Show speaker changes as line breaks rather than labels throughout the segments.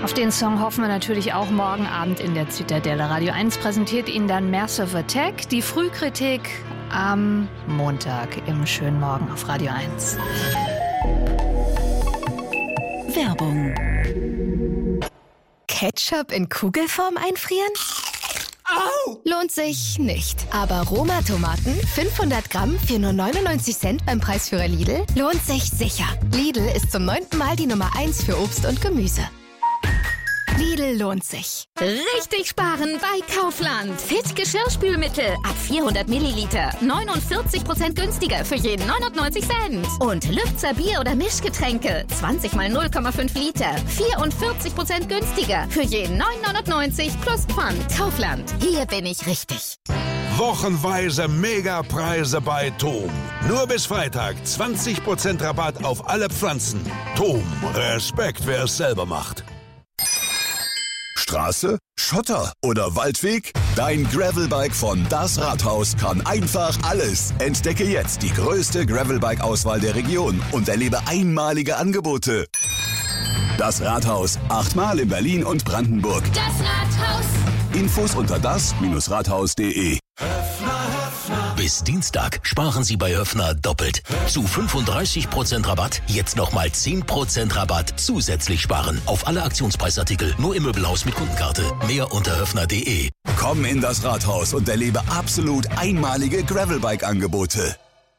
Auf den Song hoffen wir natürlich auch morgen Abend in der Zitadelle. Radio 1 präsentiert Ihnen dann Massive Attack, die Frühkritik am Montag im schönen Morgen auf Radio 1.
Werbung. Ketchup in Kugelform einfrieren?
Au!
Lohnt sich nicht. Aber Roma-Tomaten, 500 Gramm für nur 99 Cent beim Preisführer Lidl, lohnt sich sicher. Lidl ist zum 9. Mal die Nummer 1 für Obst und Gemüse. Lidl lohnt sich.
Richtig sparen bei Kaufland. Fit Geschirrspülmittel ab 400 Milliliter. 49% günstiger für jeden 99 Cent. Und Lübzer Bier- oder Mischgetränke. 20 mal 0,5 Liter. 44% günstiger für jeden 9,99 plus Pfand. Kaufland. Hier bin ich richtig.
Wochenweise Megapreise bei TOM. Nur bis Freitag 20% Rabatt auf alle Pflanzen. TOM. Respekt, wer es selber macht.
Straße, Schotter oder Waldweg? Dein Gravelbike von Das Rathaus kann einfach alles. Entdecke jetzt die größte Gravelbike-Auswahl der Region und erlebe einmalige Angebote. Das Rathaus, 8-mal in Berlin und Brandenburg.
Das Rathaus.
Infos unter das-rathaus.de.
Bis Dienstag sparen Sie bei Höffner doppelt. Zu 35% Rabatt, jetzt nochmal 10% Rabatt zusätzlich sparen. Auf alle Aktionspreisartikel, nur im Möbelhaus mit Kundenkarte. Mehr unter höffner.de.
Komm in das Rathaus und erlebe absolut einmalige Gravelbike-Angebote.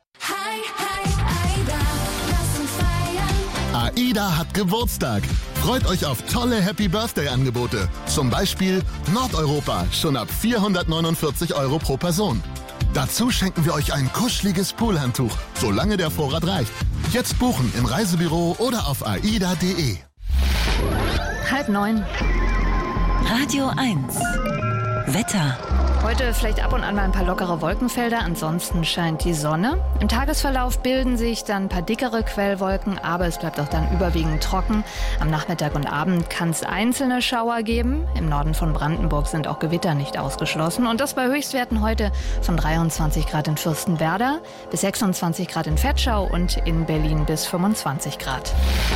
AIDA hat Geburtstag. Freut euch auf tolle Happy-Birthday-Angebote. Zum Beispiel Nordeuropa, schon ab 449 € pro Person. Dazu schenken wir euch ein kuscheliges Poolhandtuch, solange der Vorrat reicht. Jetzt buchen im Reisebüro oder auf aida.de.
8:30.
Radio 1. Wetter.
Heute vielleicht ab und an mal ein paar lockere Wolkenfelder, ansonsten scheint die Sonne. Im Tagesverlauf bilden sich dann ein paar dickere Quellwolken, aber es bleibt auch dann überwiegend trocken. Am Nachmittag und Abend kann es einzelne Schauer geben. Im Norden von Brandenburg sind auch Gewitter nicht ausgeschlossen. Und das bei Höchstwerten heute von 23 Grad in Fürstenwerder bis 26 Grad in Vetschau und in Berlin bis 25 Grad.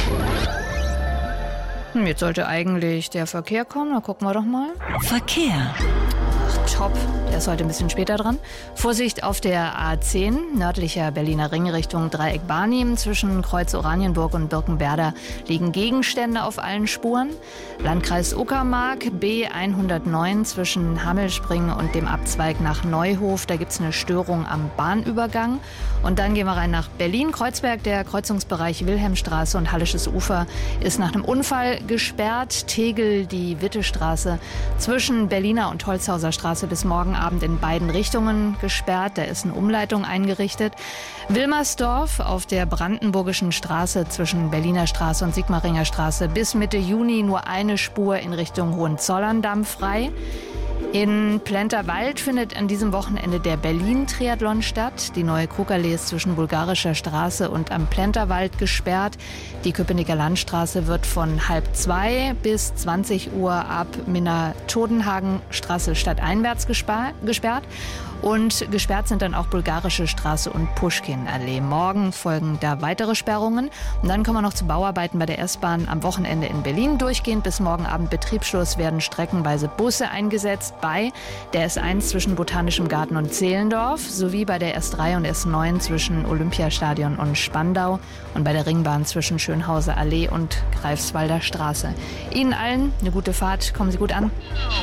Jetzt sollte eigentlich der Verkehr kommen, da gucken wir doch mal.
Verkehr.
Top, der ist heute ein bisschen später dran. Vorsicht auf der A10, nördlicher Berliner Ring Richtung Dreieck Barnim. Zwischen Kreuz Oranienburg und Birkenwerder liegen Gegenstände auf allen Spuren. Landkreis Uckermark, B109 zwischen Hammelspringen und dem Abzweig nach Neuhof. Da gibt es eine Störung am Bahnübergang. Und dann gehen wir rein nach Berlin-Kreuzberg. Der Kreuzungsbereich Wilhelmstraße und Hallisches Ufer ist nach einem Unfall gesperrt. Tegel, die Wittestraße zwischen Berliner und Holzhauser Straße bis morgen Abend in beiden Richtungen gesperrt. Da ist eine Umleitung eingerichtet. Wilmersdorf auf der Brandenburgischen Straße zwischen Berliner Straße und Sigmaringer Straße bis Mitte Juni nur eine Spur in Richtung Hohenzollern-Damm frei. In Plenterwald findet an diesem Wochenende der Berlin-Triathlon statt. Die neue Kokerlee ist zwischen Bulgarischer Straße und am Plenterwald gesperrt. Die Köpenicker Landstraße wird von 1:30 bis 20 Uhr ab Minna-Todenhagen-Straße stadteinwärts gesperrt. Und gesperrt sind dann auch Bulgarische Straße und Puschkin-Allee. Morgen folgen da weitere Sperrungen. Und dann kommen wir noch zu Bauarbeiten bei der S-Bahn am Wochenende in Berlin. Durchgehend bis morgen Abend Betriebsschluss werden streckenweise Busse eingesetzt bei der S1 zwischen Botanischem Garten und Zehlendorf sowie bei der S3 und S9 zwischen Olympiastadion und Spandau und bei der Ringbahn zwischen Schönhauser Allee und Greifswalder Straße. Ihnen allen eine gute Fahrt. Kommen Sie gut an.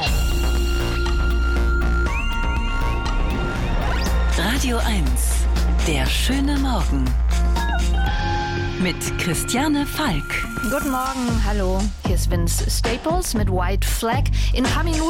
Radio 1. Der schöne Morgen. Mit Christiane Falk.
Guten Morgen, hallo. Hier ist Vince Staples mit White Flag. In ein paar Minuten